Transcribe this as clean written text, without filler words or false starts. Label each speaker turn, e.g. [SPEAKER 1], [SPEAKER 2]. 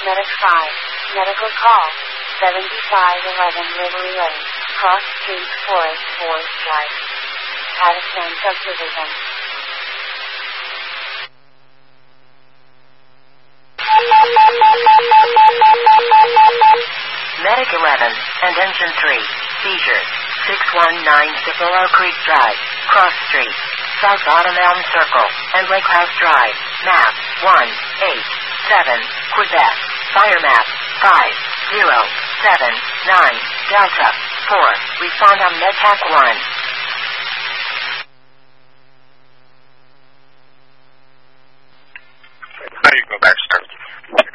[SPEAKER 1] Medic 5. Medical call. 7511 Livery Lane. Cross Street, Forest Drive. Patterson Subdivision.
[SPEAKER 2] Medic 11 and Engine 3. Seizures. 6196 Willow Creek Drive. Cross Street. South Bottom Elm Circle and Lake House Drive. Map 187 Quebec. Fire map 5079 Delta 4. Respond on MedTac 1.